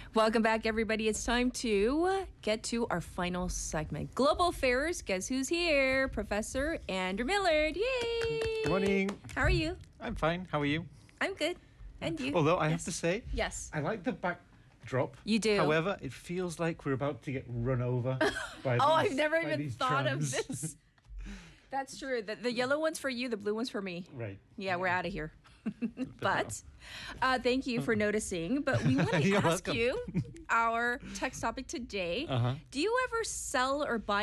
Welcome back, everybody. It's time to get to our final segment. Global Affairs. Guess who's here? Professor Andrew Millard. Yay! Good morning. How are you? I'm fine. How are you? I'm good. And you? Although I have to say, Yes. I like the backdrop. You do. However, it feels like we're about to get run over by these, I've never by even these thought trams. of this. That's true. The yellow one's for you, the blue one's for me. Right. Yeah, we're out of here. But thank you for noticing. But we want to You're ask welcome. you our text topic today. Uh-huh. Do you ever sell or buy